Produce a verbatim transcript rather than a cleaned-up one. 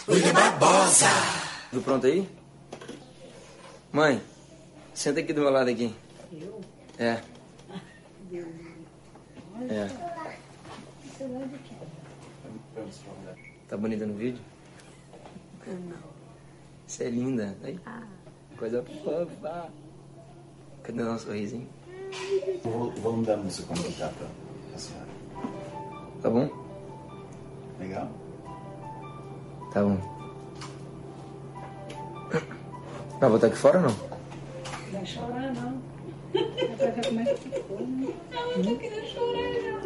William Barbosa. Tudo pronto aí? Mãe, senta aqui do meu lado aqui. Eu? É. Deus. É. Você vai de quê? Tá bonita no vídeo? Não. Você é linda. Aí. Ah. Coisa fofa. Cadê o nosso sorrisinho? Vou, vou mudar no seu comunicar pra a senhora. Tá bom? Legal? Tá bom. Vai botar aqui fora ou não? Não vai chorar, não. Vai ver como é que ficou, né? Não, não tô querendo chorar, não.